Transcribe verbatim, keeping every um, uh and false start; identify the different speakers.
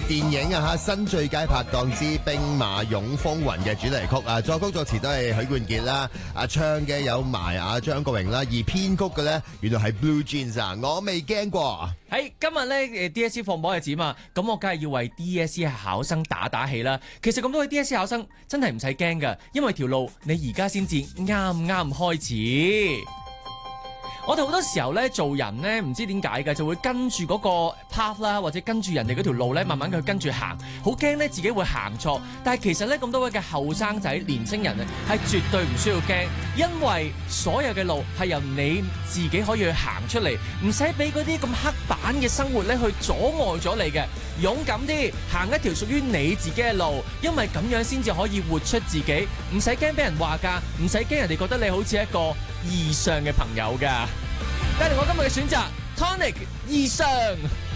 Speaker 1: 電影啊嚇新最佳拍檔之兵馬俑風雲嘅主題曲啊，作曲作詞都係許冠傑啦，啊唱嘅有埋啊張國榮啦，而編曲嘅咧原來係 Blue Jeans 啊，我未驚過。
Speaker 2: 喺今日咧誒 D S C 放榜日子嘛，咁我梗係要為 D S C 考生打打氣啦。其實咁多位 D S C 考生真係唔使驚㗎，因為條路你而家先至啱啱開始。我哋好多時候咧做人咧唔知點解嘅，就會跟住嗰個 path 啦，或者跟住人哋嗰條路咧，慢慢去跟住行，好驚咧自己會行錯。但係其實咧咁多位嘅後生仔、年青人咧，係絕對唔需要驚，因為所有嘅路係由你自己可以去行出嚟，唔使俾嗰啲咁刻板嘅生活咧去阻礙咗你嘅。勇敢啲行一條屬於你自己嘅路，因為咁樣先至可以活出自己，唔使驚俾人話㗎，唔使驚人哋覺得你好似一個異相嘅朋友㗎。帶嚟我今日嘅選擇 Tonic 異相。